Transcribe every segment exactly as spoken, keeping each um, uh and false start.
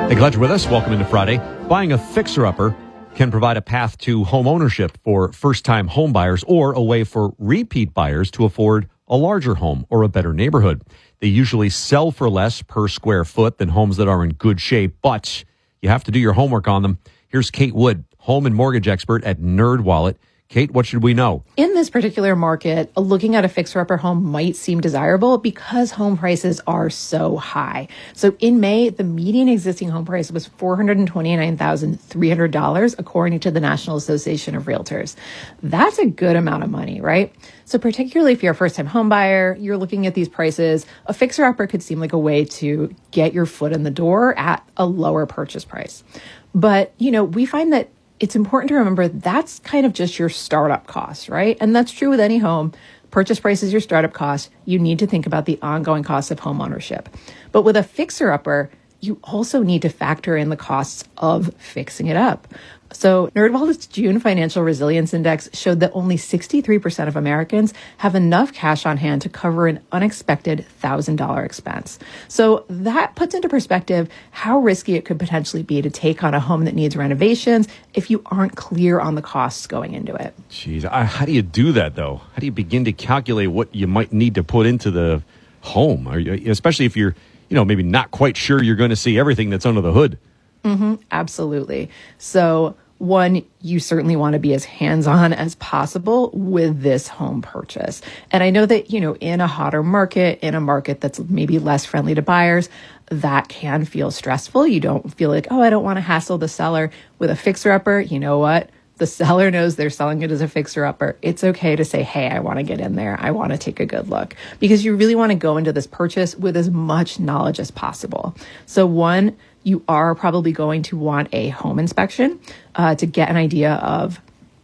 Hey, glad you're with us. Welcome into Friday. Buying a fixer-upper can provide a path to home ownership for first-time home buyers or a way for repeat buyers to afford a larger home or a better neighborhood. They usually sell for less per square foot than homes that are in good shape, but you have to do your homework on them. Here's Kate Wood, home and mortgage expert at NerdWallet. Kate, what should we know? In this particular market, looking at a fixer-upper home might seem desirable because home prices are so high. So in May, the median existing home price was four hundred twenty-nine thousand three hundred dollars, according to the National Association of Realtors. That's a good amount of money, right? So particularly if you're a first-time home buyer, you're looking at these prices, a fixer-upper could seem like a way to get your foot in the door at a lower purchase price. But, you know, we find that it's important to remember that's kind of just your startup costs, right? And that's true with any home. Purchase price is your startup cost. You need to think about the ongoing costs of home ownership. But with a fixer-upper, you also need to factor in the costs of fixing it up. So NerdWallet's June Financial Resilience Index showed that only sixty-three percent of Americans have enough cash on hand to cover an unexpected one thousand dollars expense. So that puts into perspective how risky it could potentially be to take on a home that needs renovations if you aren't clear on the costs going into it. Jeez, I, how do you do that, though? How do you begin to calculate what you might need to put into the home, Are you, especially if you're, you know, maybe not quite sure you're going to see everything that's under the hood? Mm-hmm, absolutely. So one, you certainly want to be as hands-on as possible with this home purchase. And I know that, you know, in a hotter market, in a market that's maybe less friendly to buyers, that can feel stressful. You don't feel like, oh, I don't want to hassle the seller. With a fixer-upper, you know what? The seller knows they're selling it as a fixer-upper. It's okay to say, hey, I want to get in there. I want to take a good look. Because you really want to go into this purchase with as much knowledge as possible. So one, you are probably going to want a home inspection uh, to get an idea of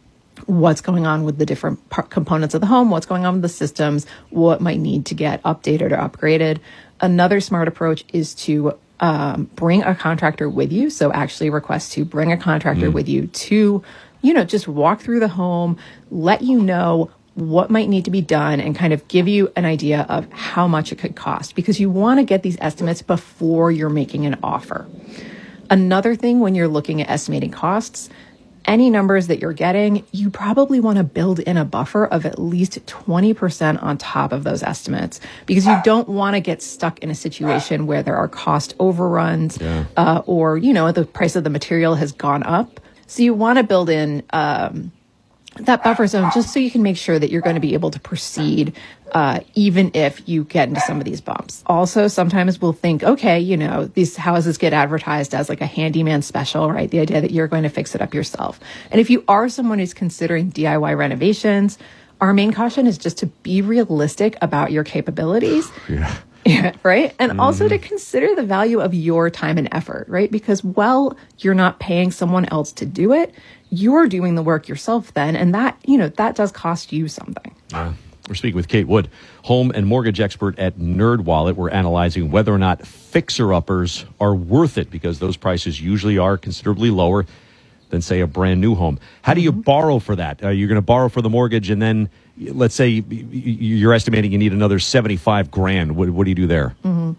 what's going on with the different par- components of the home, what's going on with the systems, what might need to get updated or upgraded. Another smart approach is to um, bring a contractor with you. So actually request to bring a contractor mm. with you to, you know, just walk through the home, let you know what might need to be done and kind of give you an idea of how much it could cost, because you want to get these estimates before you're making an offer. Another thing when you're looking at estimating costs, any numbers that you're getting, you probably want to build in a buffer of at least twenty percent on top of those estimates, because you don't want to get stuck in a situation where there are cost overruns yeah. uh, or, you know, the price of the material has gone up. So you want to build in um, that buffer zone just so you can make sure that you're going to be able to proceed uh, even if you get into some of these bumps. Also, sometimes we'll think, okay, you know, these houses get advertised as like a handyman special, right? The idea that you're going to fix it up yourself. And if you are someone who's considering D I Y renovations, our main caution is just to be realistic about your capabilities. Yeah. Yeah, right? And mm-hmm. also to consider the value of your time and effort, right? Because while you're not paying someone else to do it, you're doing the work yourself then. And that, you know, that does cost you something. Yeah. We're speaking with Kate Wood, home and mortgage expert at NerdWallet. We're analyzing whether or not fixer-uppers are worth it, because those prices usually are considerably lower than, say, a brand new home. How do you mm-hmm. borrow for that? Uh, you're going to borrow for the mortgage, and then let's say you're estimating you need another seventy-five grand. What, what do you do there? Mm-hmm.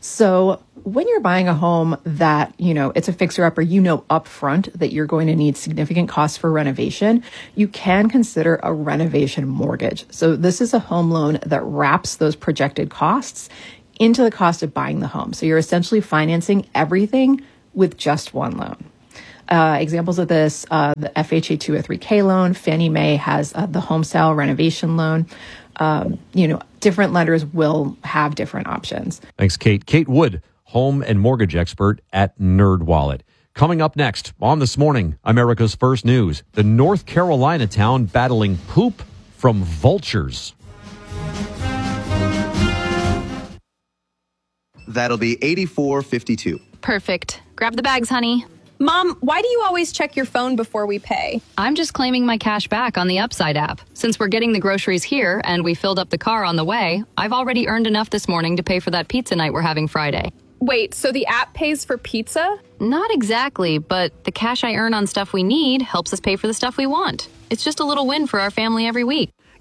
So when you're buying a home that, you know, it's a fixer-upper, you know upfront that you're going to need significant costs for renovation, you can consider a renovation mortgage. So this is a home loan that wraps those projected costs into the cost of buying the home. So you're essentially financing everything with just one loan. Uh, examples of this, uh, the F H A two oh three K loan, Fannie Mae has uh, the home style renovation loan. Um, you know, different lenders will have different options. Thanks, Kate. Kate Wood, home and mortgage expert at NerdWallet. Coming up next on This Morning, America's First News, the North Carolina town battling poop from vultures. That'll be eighty-four fifty-two. Perfect. Grab the bags, honey. Mom, why do you always check your phone before we pay? I'm just claiming my cash back on the Upside app. Since we're getting the groceries here and we filled up the car on the way, I've already earned enough this morning to pay for that pizza night we're having Friday. Wait, so the app pays for pizza? Not exactly, but the cash I earn on stuff we need helps us pay for the stuff we want. It's just a little win for our family every week.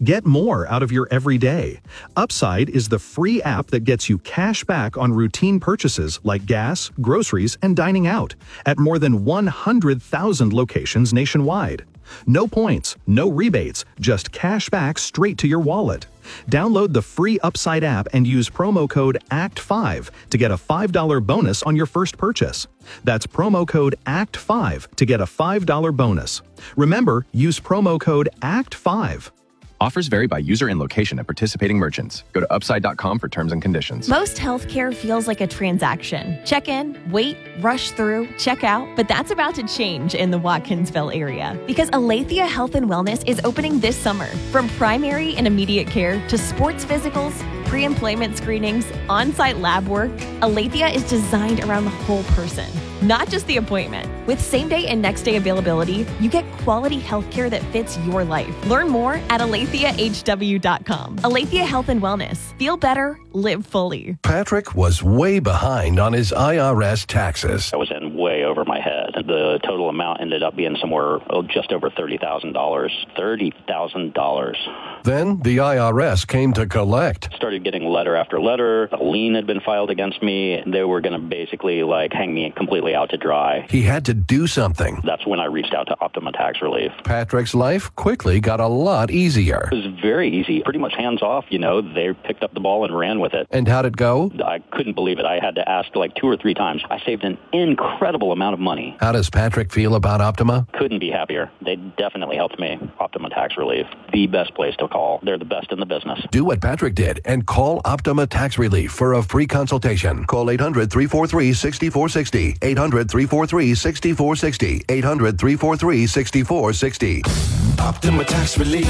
Get more out of your everyday. Upside is the free app that gets you cash back on routine purchases like gas, groceries, and dining out at more than one hundred thousand locations nationwide. No points, no rebates, just cash back straight to your wallet. Download the free Upside app and use promo code A C T five to get a five dollars bonus on your first purchase. That's promo code A C T five to get a five dollars bonus. Remember, use promo code A C T five. Offers vary by user and location at participating merchants. Go to upside dot com for terms and conditions. Most healthcare feels like a transaction. Check in, wait, rush through, check out. But that's about to change in the Watkinsville area because Aletheia Health and Wellness is opening this summer. From primary and immediate care to sports physicals, pre-employment screenings, on-site lab work, Aletheia is designed around the whole person, not just the appointment. With same-day and next-day availability, you get quality healthcare that fits your life. Learn more at aletheia h w dot com. Aletheia Health and Wellness. Feel better, live fully. Patrick was way behind on his I R S taxes. I was in way over my head. The total amount ended up being somewhere oh, just over thirty thousand dollars. thirty thousand dollars. Then the I R S came to collect. Started getting letter after letter. A lien had been filed against me. They were going to basically like hang me completely out to dry. He had to do something. That's when I reached out to Optima Tax Relief. Patrick's life quickly got a lot easier. It was very easy, pretty much hands off. You know, they picked up the ball and ran with it. And how'd it go? I couldn't believe it. I had to ask like two or three times. I saved an incredible amount of money. How does Patrick feel about Optima? Couldn't be happier. They definitely helped me. Optima Tax Relief, the best place to call. They're the best in the business. Do what Patrick did and call Optima Tax Relief for a free consultation. Call eight hundred, three four three, six four six zero. eight hundred, three four three, six four six zero. eight hundred, three four three, six four six zero. Optima Tax Relief.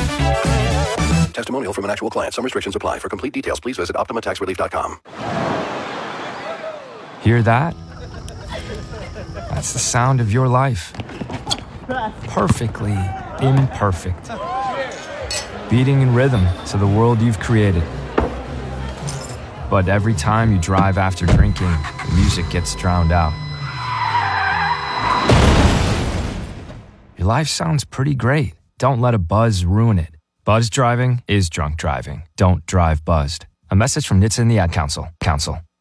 Testimonial from an actual client. Some restrictions apply. For complete details, please visit optima tax relief dot com. Hear that? That's the sound of your life. Perfectly imperfect. Beating in rhythm to the world you've created. But every time you drive after drinking, the music gets drowned out. Your life sounds pretty great. Don't let a buzz ruin it. Buzz driving is drunk driving. Don't drive buzzed. A message from N H T S A and the Ad Council. Council.